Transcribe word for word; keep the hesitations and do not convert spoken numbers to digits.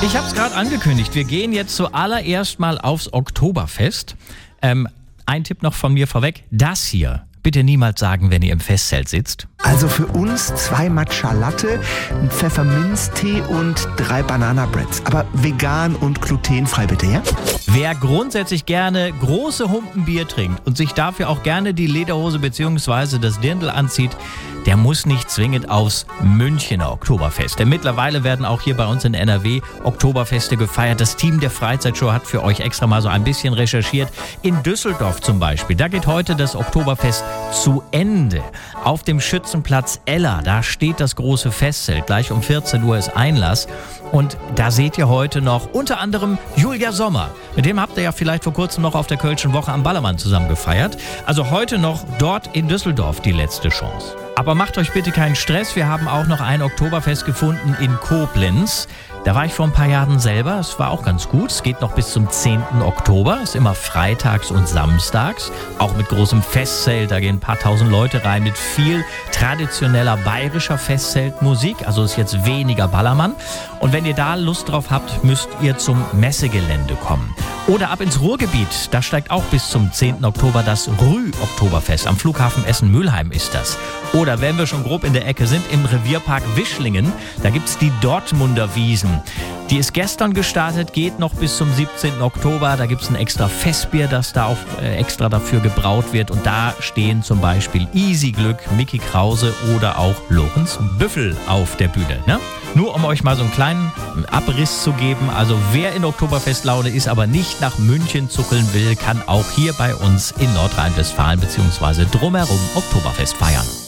Ich habe es gerade angekündigt, wir gehen jetzt zuallererst mal aufs Oktoberfest. Ähm, ein Tipp noch von mir vorweg, das hier bitte niemals sagen, wenn ihr im Festzelt sitzt. Also für uns zwei Matcha Latte, ein Pfefferminztee und drei Banana Breads. Aber vegan und glutenfrei bitte, ja? Wer grundsätzlich gerne große Humpen Bier trinkt und sich dafür auch gerne die Lederhose bzw. das Dirndl anzieht, der muss nicht zwingend aufs Münchener Oktoberfest. Denn mittlerweile werden auch hier bei uns in N R W Oktoberfeste gefeiert. Das Team der Freizeitshow hat für euch extra mal so ein bisschen recherchiert. In Düsseldorf zum Beispiel, da geht heute das Oktoberfest zu Ende. Auf dem Schützenplatz Ella, da steht das große Festzelt. Gleich um vierzehn Uhr ist Einlass. Und da seht ihr heute noch unter anderem Julia Sommer. Mit dem habt ihr ja vielleicht vor kurzem noch auf der Kölschen Woche am Ballermann zusammen gefeiert. Also heute noch dort in Düsseldorf die letzte Chance. Aber macht euch bitte keinen Stress, wir haben auch noch ein Oktoberfest gefunden in Koblenz. Da war ich vor ein paar Jahren selber, es war auch ganz gut. Es geht noch bis zum zehnten Oktober, ist immer freitags und samstags. Auch mit großem Festzelt, da gehen ein paar tausend Leute rein mit viel traditioneller bayerischer Festzeltmusik. Also ist jetzt weniger Ballermann. Und wenn ihr da Lust drauf habt, müsst ihr zum Messegelände kommen. Oder ab ins Ruhrgebiet, da steigt auch bis zum zehnten Oktober das Rüh-Oktoberfest. Am Flughafen Essen-Mülheim ist das. Oder wenn wir schon grob in der Ecke sind, im Revierpark Wischlingen, da gibt's die Dortmunder Wiesen. Die ist gestern gestartet, geht noch bis zum siebzehnten Oktober. Da gibt's ein extra Festbier, das da auch äh, extra dafür gebraut wird. Und da stehen zum Beispiel Easy Glück, Micky Krause oder auch Lorenz Büffel auf der Bühne. Ne? Nur um euch mal so einen kleinen Abriss zu geben. Also wer in Oktoberfestlaune ist, aber nicht nach München zuckeln will, kann auch hier bei uns in Nordrhein-Westfalen bzw. drumherum Oktoberfest feiern.